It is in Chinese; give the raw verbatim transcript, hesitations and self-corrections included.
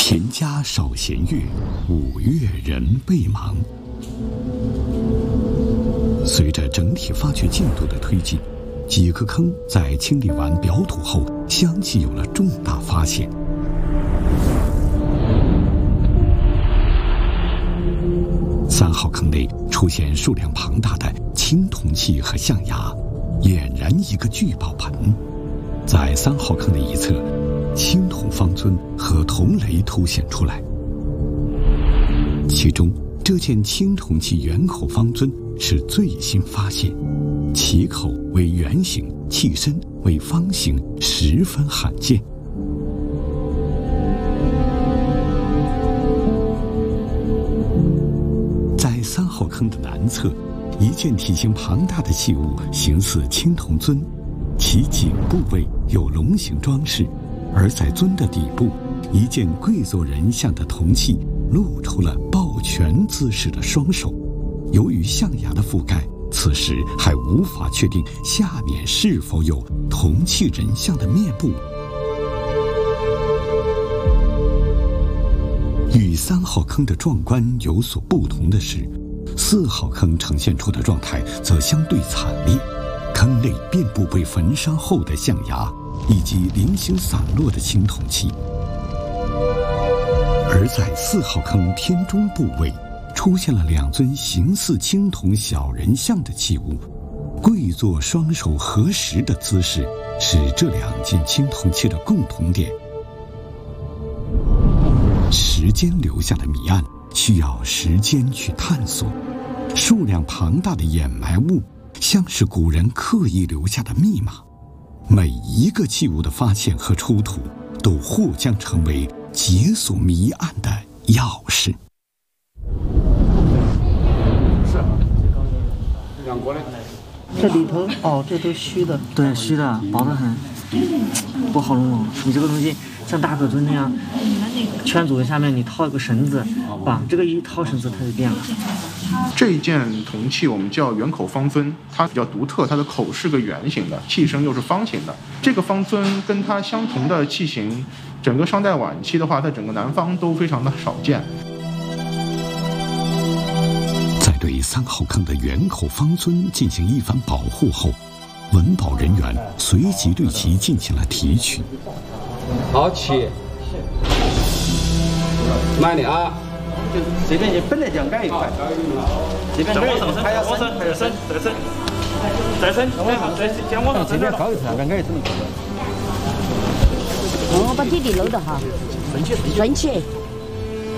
田家少闲月，五岳人备忙。随着整体发掘进度的推进，几个坑在清理完表土后，相继有了重大发现。三号坑内出现数量庞大的青铜器和象牙，俨然一个聚宝盆。在三号坑的一侧，青铜方尊和铜雷凸显出来。其中，这件青铜器圆口方尊是最新发现，器口为圆形，器身为方形，十分罕见。在三号坑的南侧，一件体型庞大的器物形似青铜尊，其颈部位有龙形装饰，而在尊的底部，一件贵族人像的铜器露出了抱拳姿势的双手。由于象牙的覆盖，此时还无法确定下面是否有铜器人像的面部。与三号坑的壮观有所不同的是，四号坑呈现出的状态则相对惨烈，坑内遍布被焚烧后的象牙以及零星散落的青铜器。而在四号坑天中部位，出现了两尊形似青铜小人像的器物，跪坐双手合十的姿势是这两件青铜器的共同点。时间留下的谜案需要时间去探索，数量庞大的掩埋物像是古人刻意留下的密码，每一个器物的发现和出土都或将成为解锁谜案的钥匙。 是，两国嘞。 这里头哦，这都虚的。 对，虚的，薄得很，不好弄哦。你这个东西像大可尊那样，圈组下面你套一个绳子，把这个一套绳子它就变了。 这一件铜器我们叫圆口方尊，它比较独特，它的口是个圆形的，器身又是方形的。这个方尊跟它相同的器型，整个商代晚期的话，在整个南方都非常的少见。 在对三号坑的圆口方尊进行一番保护后，文保人员随即对其进行了提取。 好，起，慢点啊。 就随便你本来就要改一块，这边改一块，还要升，还要升，再升，再升，再先往上升点。这边高一层，刚改一层。 我把弟弟搂着哈，顺起，顺起。